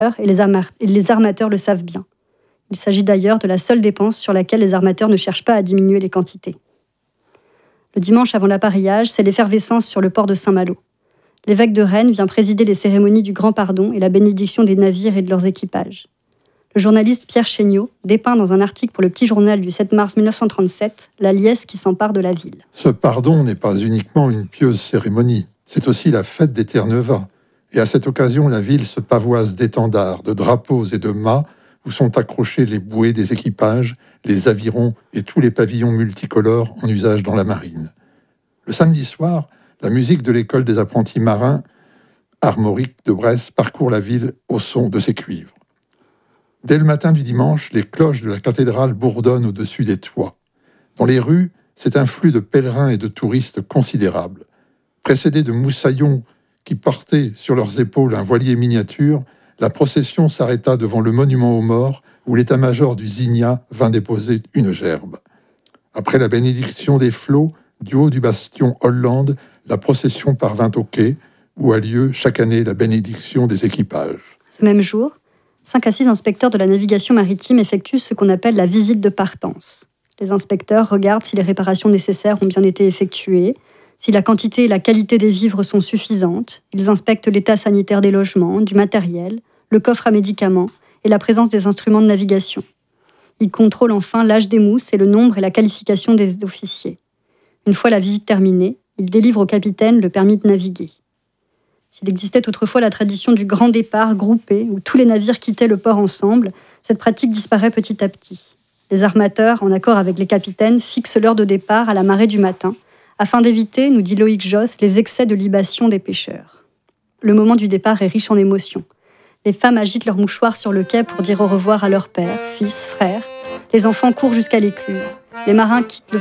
et les armateurs le savent bien. Il s'agit d'ailleurs de la seule dépense sur laquelle les armateurs ne cherchent pas à diminuer les quantités. Le dimanche avant l'appareillage, c'est l'effervescence sur le port de Saint-Malo. L'évêque de Rennes vient présider les cérémonies du Grand Pardon et la bénédiction des navires et de leurs équipages. Le journaliste Pierre Chéniaud dépeint dans un article pour le Petit Journal du 7 mars 1937 la liesse qui s'empare de la ville. Ce pardon n'est pas uniquement une pieuse cérémonie, c'est aussi la fête des Terre-Neuva. Et à cette occasion, la ville se pavoise d'étendards, de drapeaux et de mâts où sont accrochés les bouées des équipages, les avirons et tous les pavillons multicolores en usage dans la marine. Le samedi soir, la musique de l'école des apprentis marins armoriques de Brest parcourt la ville au son de ses cuivres. Dès le matin du dimanche, les cloches de la cathédrale bourdonnent au-dessus des toits. Dans les rues, c'est un flux de pèlerins et de touristes considérable. Précédés de moussaillons qui portaient sur leurs épaules un voilier miniature, la procession s'arrêta devant le monument aux morts où l'état-major du Zignat vint déposer une gerbe. Après la bénédiction des flots, du haut du bastion Hollande, la procession parvint au quai, où a lieu chaque année la bénédiction des équipages. Ce même jour, 5 à 6 inspecteurs de la navigation maritime effectuent ce qu'on appelle la visite de partance. Les inspecteurs regardent si les réparations nécessaires ont bien été effectuées, si la quantité et la qualité des vivres sont suffisantes. Ils inspectent l'état sanitaire des logements, du matériel, le coffre à médicaments et la présence des instruments de navigation. Ils contrôlent enfin l'âge des mousses et le nombre et la qualification des officiers. Une fois la visite terminée, ils délivrent au capitaine le permis de naviguer. S'il existait autrefois la tradition du grand départ groupé, où tous les navires quittaient le port ensemble, cette pratique disparaît petit à petit. Les armateurs, en accord avec les capitaines, fixent l'heure de départ à la marée du matin, afin d'éviter, nous dit Loïc Josse, les excès de libation des pêcheurs. Le moment du départ est riche en émotions. Les femmes agitent leurs mouchoirs sur le quai pour dire au revoir à leur père, fils, frères. Les enfants courent jusqu'à l'écluse. Les marins quittent le